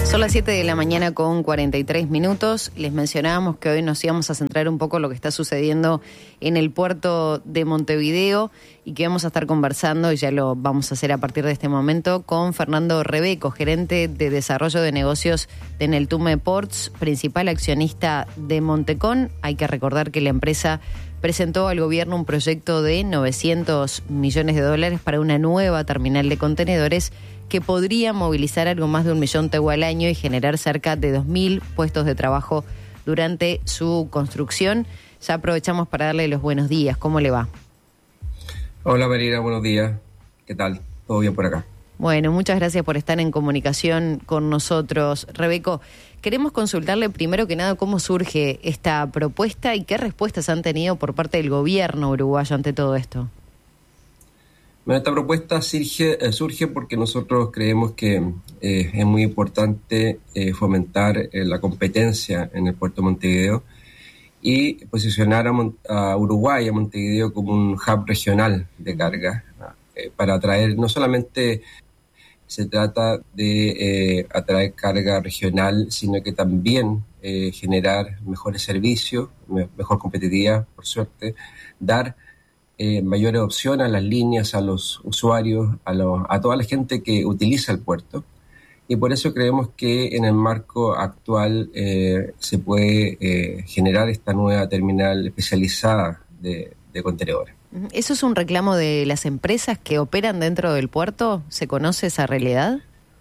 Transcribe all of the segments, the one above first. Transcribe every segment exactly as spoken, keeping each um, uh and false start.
Son las siete de la mañana con cuarenta y tres minutos. Les mencionábamos que hoy nos íbamos a centrar un poco en lo que está sucediendo en el puerto de Montevideo y que vamos a estar conversando, y ya lo vamos a hacer a partir de este momento, con Fernando Rebeco, gerente de desarrollo de negocios de Neltume Ports, principal accionista de Montecón. Hay que recordar que la empresa presentó al gobierno un proyecto de novecientos millones de dólares para una nueva terminal de contenedores que podría movilizar algo más de un millón TEU al año y generar cerca de dos mil puestos de trabajo durante su construcción. Ya aprovechamos para darle los buenos días. ¿Cómo le va? Hola Marina, buenos días. ¿Qué tal? ¿Todo bien por acá? Bueno, muchas gracias por estar en comunicación con nosotros. Rebeco, queremos consultarle primero que nada cómo surge esta propuesta y qué respuestas han tenido por parte del gobierno uruguayo ante todo esto. Bueno, esta propuesta surge, eh, surge porque nosotros creemos que eh, es muy importante eh, fomentar eh, la competencia en el puerto de Montevideo y posicionar a, Mon- a Uruguay, a Montevideo, como un hub regional de carga, eh, para atraer, no solamente se trata de eh, atraer carga regional, sino que también eh, generar mejores servicios, me- mejor competitividad, por suerte, dar Eh, mayores opciones a las líneas, a los usuarios, a, los, a toda la gente que utiliza el puerto. Y por eso creemos que en el marco actual eh, se puede eh, generar esta nueva terminal especializada de, de contenedores. ¿Eso es un reclamo de las empresas que operan dentro del puerto? ¿Se conoce esa realidad?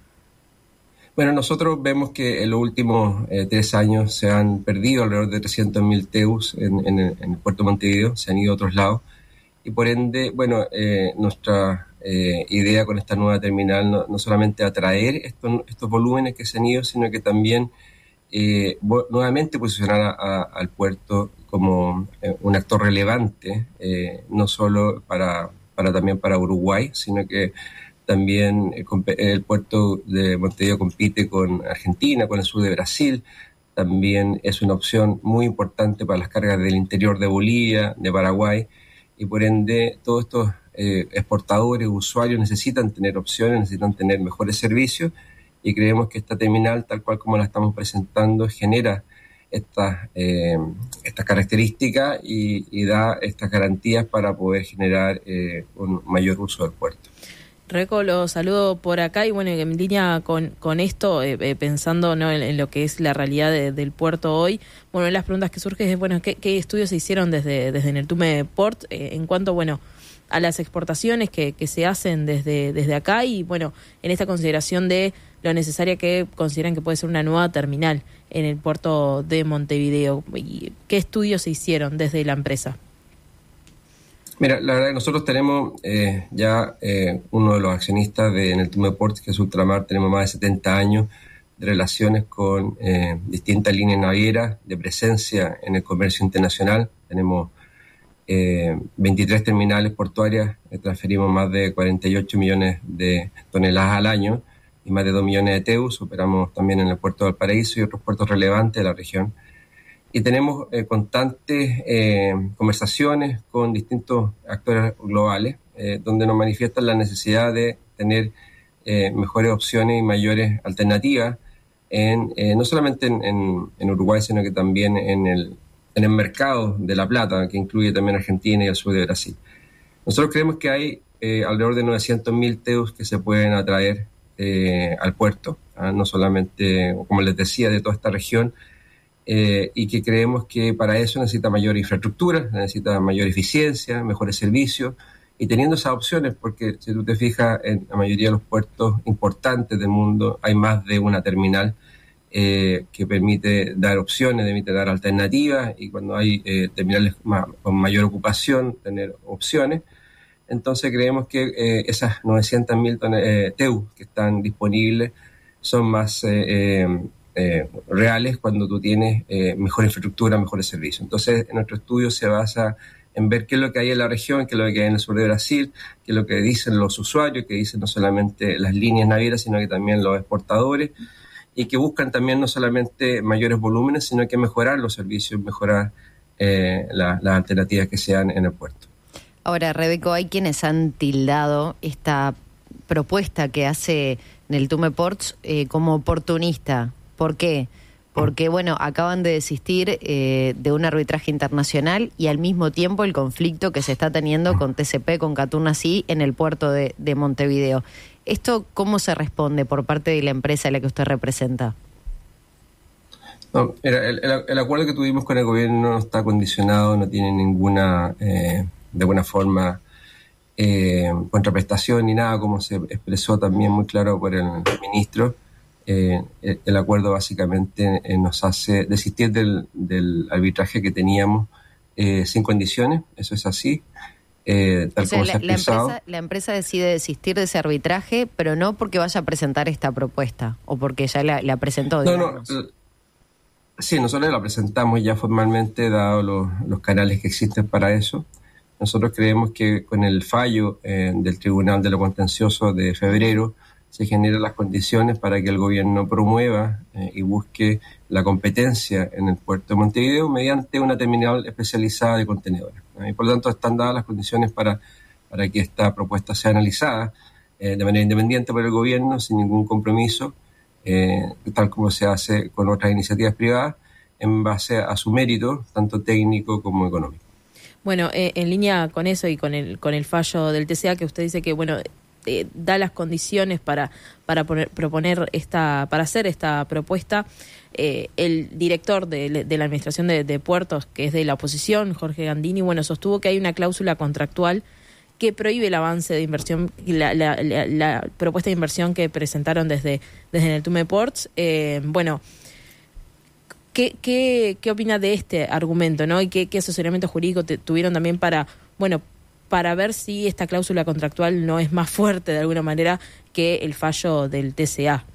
Bueno, nosotros vemos que en los últimos eh, tres años se han perdido alrededor de trescientos mil TEUs en, en, el, en el puerto de Montevideo, se han ido a otros lados. Y por ende, bueno, eh, nuestra eh, idea con esta nueva terminal no, no solamente atraer estos, estos volúmenes que se han ido, sino que también eh, bo- nuevamente posicionar a, a, al puerto como eh, un actor relevante, eh, no solo para, para también para Uruguay, sino que también eh, comp- el puerto de Montevideo compite con Argentina, con el sur de Brasil. También es una opción muy importante para las cargas del interior de Bolivia, de Paraguay. Y por ende, todos estos eh, exportadores, usuarios necesitan tener opciones, necesitan tener mejores servicios, y creemos que esta terminal, tal cual como la estamos presentando, genera estas, eh, estas características y, y da estas garantías para poder generar eh, un mayor uso del puerto. Reco, lo saludo por acá y bueno, en línea con, con esto, eh, eh, pensando ¿no? en, en lo que es la realidad de, del puerto hoy, bueno, las preguntas que surgen es, bueno, ¿qué, qué estudios se hicieron desde, desde Neltume Port eh, en cuanto, bueno, a las exportaciones que, que se hacen desde, desde acá y, bueno, en esta consideración de lo necesaria que consideran que puede ser una nueva terminal en el puerto de Montevideo? ¿Qué estudios se hicieron desde la empresa? Mira, la verdad que nosotros tenemos eh, ya eh, uno de los accionistas de Neltume Ports, que es Ultramar. Tenemos más de setenta años de relaciones con eh, distintas líneas navieras, de presencia en el comercio internacional. Tenemos eh, veintitrés terminales portuarias, eh, transferimos más de cuarenta y ocho millones de toneladas al año y más de dos millones de TEUs. Operamos también en el puerto de Valparaíso y otros puertos relevantes de la región. Y tenemos eh, constantes eh, conversaciones con distintos actores globales, eh, donde nos manifiestan la necesidad de tener eh, mejores opciones y mayores alternativas, en, eh, no solamente en, en, en Uruguay, sino que también en el, en el mercado de La Plata, que incluye también Argentina y el sur de Brasil. Nosotros creemos que hay eh, alrededor de novecientos mil TEUs que se pueden atraer eh, al puerto, ¿ah? No solamente, como les decía, de toda esta región. Eh, y que creemos que para eso necesita mayor infraestructura, necesita mayor eficiencia, mejores servicios, y teniendo esas opciones, porque si tú te fijas, en la mayoría de los puertos importantes del mundo hay más de una terminal eh, que permite dar opciones, permite dar alternativas, y cuando hay eh, terminales más, con mayor ocupación, tener opciones. Entonces creemos que eh, esas novecientos mil eh, TEU que están disponibles son más eh, eh, Eh, reales cuando tú tienes eh, mejor infraestructura, mejores servicios. Entonces, nuestro estudio se basa en ver qué es lo que hay en la región, qué es lo que hay en el sur de Brasil, qué es lo que dicen los usuarios, qué dicen no solamente las líneas navieras, sino que también los exportadores, y que buscan también no solamente mayores volúmenes, sino que mejorar los servicios, mejorar eh, la, las alternativas que sean en el puerto. Ahora, Rebeco, hay quienes han tildado esta propuesta que hace Neltume Ports eh, como oportunista. ¿Por qué? Porque, bueno, acaban de desistir eh, de un arbitraje internacional y al mismo tiempo el conflicto que se está teniendo con T C P, con Caturnací, en el puerto de, de Montevideo. ¿Esto cómo se responde por parte de la empresa a la que usted representa? No, el, el, el acuerdo que tuvimos con el gobierno no está condicionado, no tiene ninguna, eh, de alguna forma, eh, contraprestación ni nada, como se expresó también muy claro por el ministro. Eh, el, el acuerdo básicamente eh, nos hace desistir del, del arbitraje que teníamos eh, sin condiciones, eso es así, eh, tal o sea, como la, se ha expresado. La empresa, la empresa decide desistir de ese arbitraje, pero no porque vaya a presentar esta propuesta, o porque ya la, la presentó, digamos. No, no, sí, nosotros la presentamos ya formalmente, dado los, los canales que existen para eso. Nosotros creemos que con el fallo eh, del Tribunal de lo Contencioso de febrero, se generan las condiciones para que el gobierno promueva eh, y busque la competencia en el puerto de Montevideo mediante una terminal especializada de contenedores, ¿no? Y por lo tanto están dadas las condiciones para, para que esta propuesta sea analizada eh, de manera independiente por el gobierno, sin ningún compromiso, eh, tal como se hace con otras iniciativas privadas, en base a su mérito, tanto técnico como económico. Bueno, eh, en línea con eso y con el, con el fallo del T C A, que usted dice que, bueno, Eh, da las condiciones para para poner, proponer esta para hacer esta propuesta, eh, el director de, de la administración de, de puertos, que es de la oposición, Jorge Gandini, bueno, sostuvo que hay una cláusula contractual que prohíbe el avance de inversión, la, la, la, la propuesta de inversión que presentaron desde desde Neltume Ports. Eh, bueno, ¿qué, qué, ¿qué opina de este argumento, no? Y qué, qué asesoramiento jurídico te, tuvieron también para, bueno, para ver si esta cláusula contractual no es más fuerte de alguna manera que el fallo del T C A?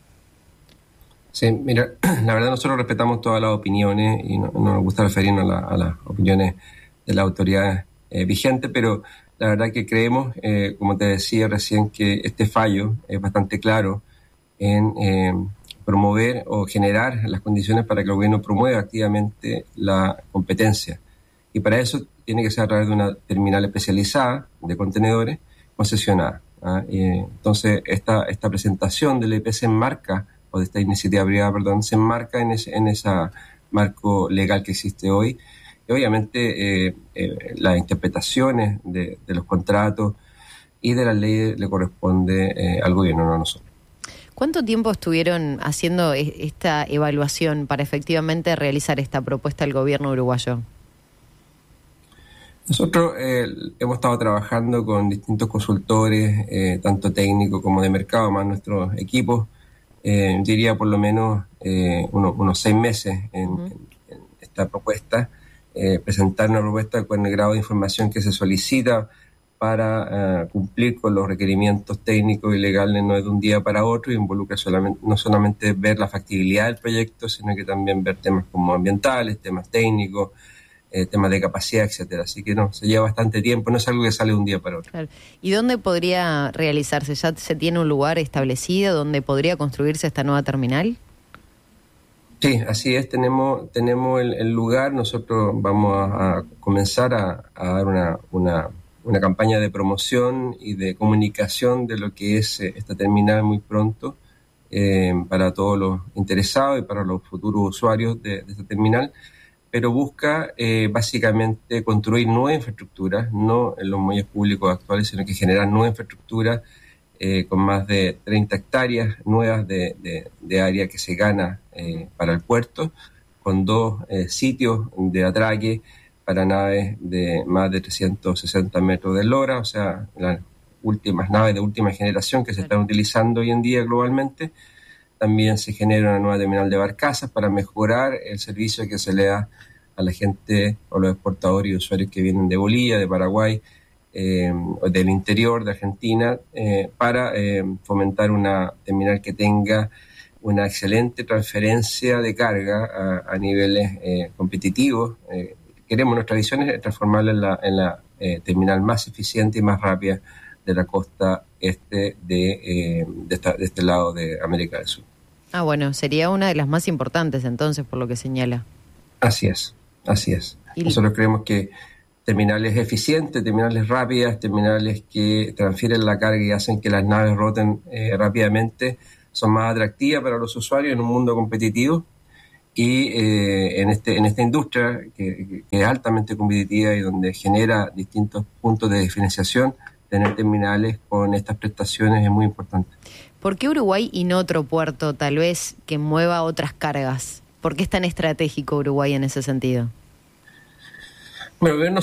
Sí, mira, la verdad nosotros respetamos todas las opiniones y no, no nos gusta referirnos a, la, a las opiniones de la autoridad eh, vigente, pero la verdad que creemos, eh, como te decía recién, que este fallo es bastante claro en eh, promover o generar las condiciones para que el gobierno promueva activamente la competencia. Y para eso tiene que ser a través de una terminal especializada de contenedores concesionada. ¿ah? Y entonces, esta, esta presentación del E P se enmarca, o de esta iniciativa privada, perdón, se enmarca en ese en ese marco legal que existe hoy. Y obviamente, eh, eh, las interpretaciones de, de los contratos y de las leyes le corresponde eh, al gobierno, no a nosotros. ¿Cuánto tiempo estuvieron haciendo esta evaluación para efectivamente realizar esta propuesta al gobierno uruguayo? Nosotros eh, hemos estado trabajando con distintos consultores, eh, tanto técnicos como de mercado, más nuestros equipos, eh, diría por lo menos eh, uno, unos seis meses en, uh-huh. en, en esta propuesta, eh, presentar una propuesta con el grado de información que se solicita para uh, cumplir con los requerimientos técnicos y legales, no es de un día para otro, y involucra solamente, no solamente ver la factibilidad del proyecto, sino que también ver temas como ambientales, temas técnicos, Eh, temas de capacidad, etcétera. Así que no, se lleva bastante tiempo, no es algo que sale de un día para otro. Claro. ¿Y dónde podría realizarse? ¿Ya se tiene un lugar establecido donde podría construirse esta nueva terminal? Sí, así es, tenemos tenemos el, el lugar, nosotros vamos a, a comenzar a, a dar una, una, una campaña de promoción y de comunicación de lo que es esta terminal muy pronto, eh, para todos los interesados y para los futuros usuarios de, de esta terminal, pero busca eh, básicamente construir nueva infraestructura, no en los muelles públicos actuales, sino que generar nueva infraestructura eh, con más de treinta hectáreas nuevas de, de, de área que se gana eh, para el puerto, con dos eh, sitios de atraque para naves de más de trescientos sesenta metros de eslora, o sea, las últimas naves de última generación que se están utilizando hoy en día globalmente. También se genera una nueva terminal de barcazas para mejorar el servicio que se le da a la gente o los exportadores y usuarios que vienen de Bolivia, de Paraguay, eh, o del interior de Argentina, eh, para eh, fomentar una terminal que tenga una excelente transferencia de carga a, a niveles eh, competitivos. Eh, queremos, nuestra visión es transformarla en la, en la eh, terminal más eficiente y más rápida de la costa este de, eh, de, esta, de este lado de América del Sur. Ah, bueno, sería una de las más importantes entonces, por lo que señala. Así es, así es. ¿Y? Nosotros creemos que terminales eficientes, terminales rápidas, terminales que transfieren la carga y hacen que las naves roten eh, rápidamente, son más atractivas para los usuarios en un mundo competitivo. Y eh, en este en esta industria que, que es altamente competitiva y donde genera distintos puntos de diferenciación, tener terminales con estas prestaciones es muy importante. ¿Por qué Uruguay y no otro puerto, tal vez, que mueva otras cargas? ¿Por qué es tan estratégico Uruguay en ese sentido? Bueno,